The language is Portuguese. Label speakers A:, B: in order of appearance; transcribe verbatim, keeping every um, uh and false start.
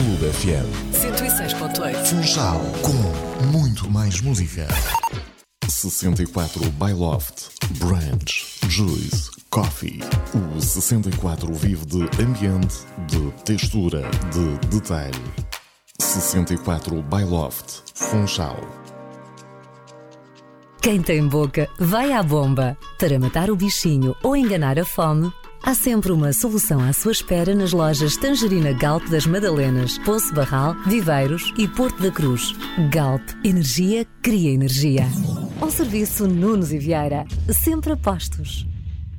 A: Clube F M.
B: cento e seis ponto oito.
A: Funchal, com muito mais música. sessenta e quatro by Loft, Branch, Juice, Coffee. O sessenta e quatro vive de ambiente, de textura, de detalhe. sessenta e quatro by Loft, Funchal.
B: Quem tem boca, vai à bomba. Para matar o bichinho ou enganar a fome, há sempre uma solução à sua espera nas lojas Tangerina Galp das Madalenas, Poço Barral, Viveiros e Porto da Cruz. Galp, energia cria energia. Um serviço Nunes e Vieira, sempre a postos.